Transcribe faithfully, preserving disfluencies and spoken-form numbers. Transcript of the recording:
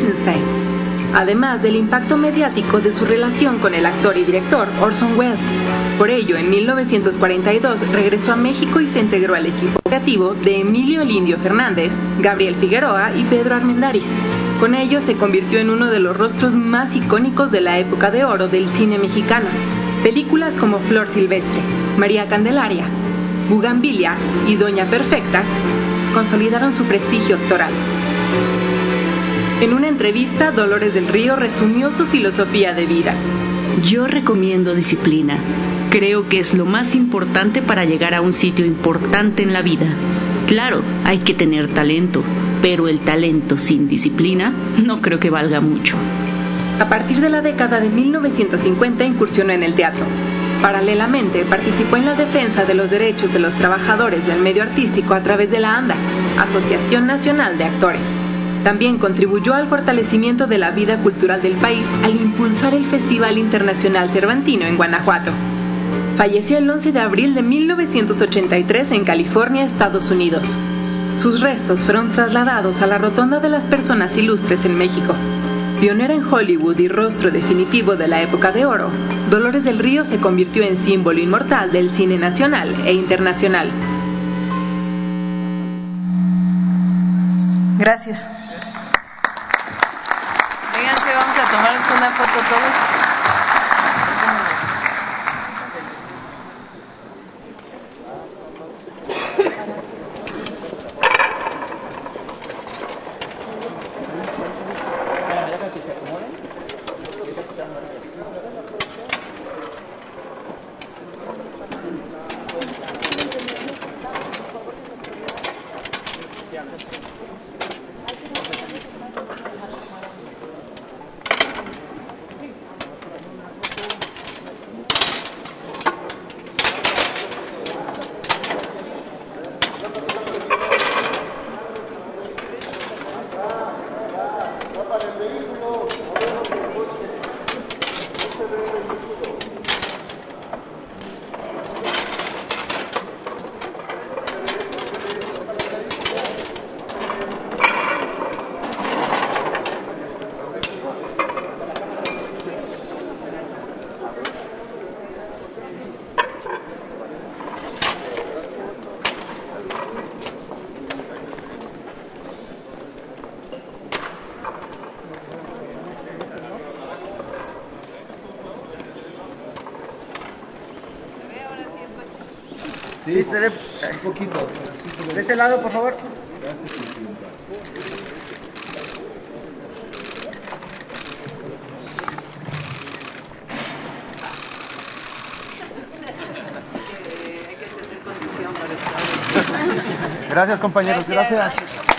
Eisenstein, además del impacto mediático de su relación con el actor y director Orson Welles. Por ello, en mil novecientos cuarenta y dos regresó a México y se integró al equipo creativo de Emilio Lindio Fernández, Gabriel Figueroa y Pedro Armendáriz. Con ello se convirtió en uno de los rostros más icónicos de la época de oro del cine mexicano. Películas como Flor Silvestre, María Candelaria, Bugambilia y Doña Perfecta consolidaron su prestigio actoral. En una entrevista, Dolores del Río resumió su filosofía de vida. Yo recomiendo disciplina. Creo que es lo más importante para llegar a un sitio importante en la vida. Claro, hay que tener talento, pero el talento sin disciplina no creo que valga mucho. A partir de la década de mil novecientos cincuenta incursionó en el teatro. Paralelamente, participó en la defensa de los derechos de los trabajadores del medio artístico a través de la ANDA, Asociación Nacional de Actores. También contribuyó al fortalecimiento de la vida cultural del país al impulsar el Festival Internacional Cervantino en Guanajuato. Falleció el once de abril de mil novecientos ochenta y tres en California, Estados Unidos. Sus restos fueron trasladados a la Rotonda de las Personas Ilustres en México. Pionera en Hollywood y rostro definitivo de la época de oro, Dolores del Río se convirtió en símbolo inmortal del cine nacional e internacional. Gracias. Vénganse, vamos a tomarnos una foto todos. Sí, se ve un poquito. De este lado, por favor. Gracias, compañeros. Gracias. Gracias.